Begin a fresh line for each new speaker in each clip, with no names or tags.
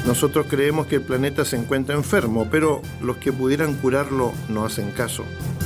Nosotros creemos que el planeta se encuentra enfermo, pero los que pudieran curarlo no hacen caso.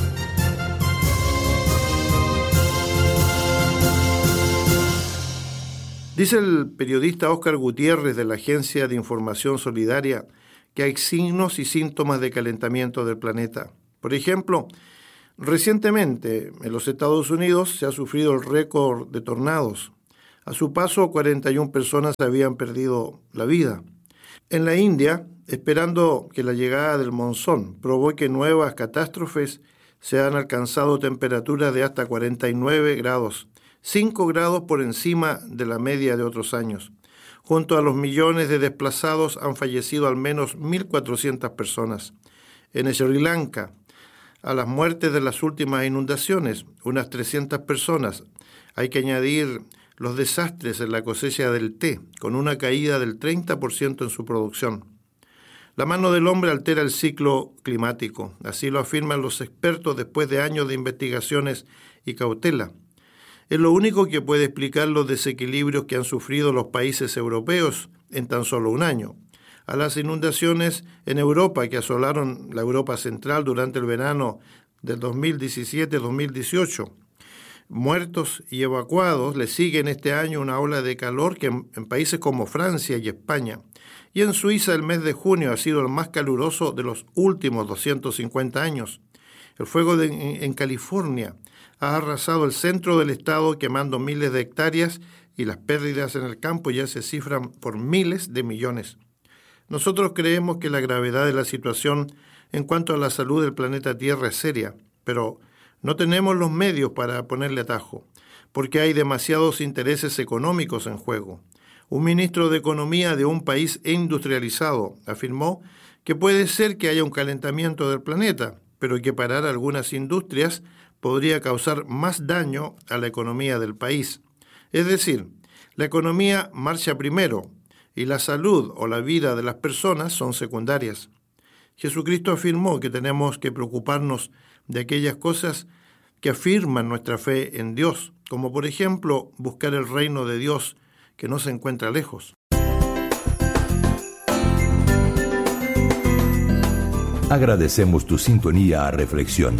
Dice el periodista Óscar Gutiérrez de la Agencia de Información Solidaria que hay signos y síntomas de calentamiento del planeta. Por ejemplo, recientemente en los Estados Unidos se ha sufrido el récord de tornados. A su paso, 41 personas habían perdido la vida. En la India, esperando que la llegada del monzón provoque nuevas catástrofes, se han alcanzado temperaturas de hasta 49 grados, 5 grados por encima de la media de otros años. Junto a los millones de desplazados han fallecido al menos 1.400 personas. En Sri Lanka, a las muertes de las últimas inundaciones, unas 300 personas. Hay que añadir los desastres en la cosecha del té, con una caída del 30% en su producción. La mano del hombre altera el ciclo climático, así lo afirman los expertos después de años de investigaciones y cautela. Es lo único que puede explicar los desequilibrios que han sufrido los países europeos en tan solo un año. A las inundaciones en Europa que asolaron la Europa central durante el verano del 2017-2018. Muertos y evacuados le siguen este año una ola de calor que en países como Francia y España. Y en Suiza el mes de junio ha sido el más caluroso de los últimos 250 años. El fuego en California ha arrasado el centro del estado quemando miles de hectáreas y las pérdidas en el campo ya se cifran por miles de millones. Nosotros creemos que la gravedad de la situación en cuanto a la salud del planeta Tierra es seria, pero no tenemos los medios para ponerle atajo, porque hay demasiados intereses económicos en juego. Un ministro de Economía de un país industrializado afirmó que puede ser que haya un calentamiento del planeta, pero que parar algunas industrias podría causar más daño a la economía del país. Es decir, la economía marcha primero y la salud o la vida de las personas son secundarias. Jesucristo afirmó que tenemos que preocuparnos de aquellas cosas que afirman nuestra fe en Dios, como por ejemplo buscar el reino de Dios que no se encuentra lejos.
Agradecemos tu sintonía a Reflexión.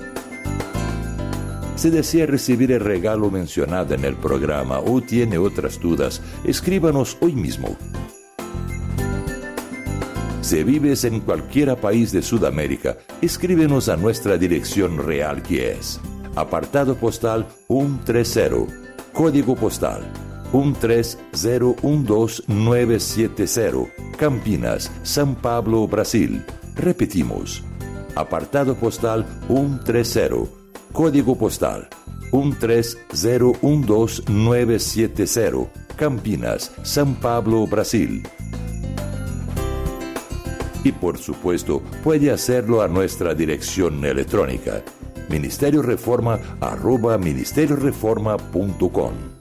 Si desea recibir el regalo mencionado en el programa o tiene otras dudas, escríbanos hoy mismo. Si vives en cualquier país de Sudamérica, escríbenos a nuestra dirección real que es apartado postal 130, código postal 13012970, Campinas, São Paulo, Brasil. Repetimos, apartado postal 130, código postal 13012970, Campinas, São Paulo, Brasil. Y por supuesto, puede hacerlo a nuestra dirección electrónica ministerioreforma@ministerioreforma.com.